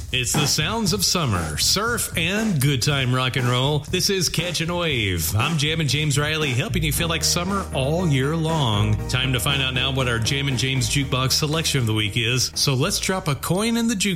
It's the sounds of summer, surf, and good time rock and roll. This is Catchin' a Wave. I'm Jammin' James Riley, helping you feel like summer all year long. Time to find out now what our Jammin' James Jukebox selection of the week is. So let's drop a coin in the jukebox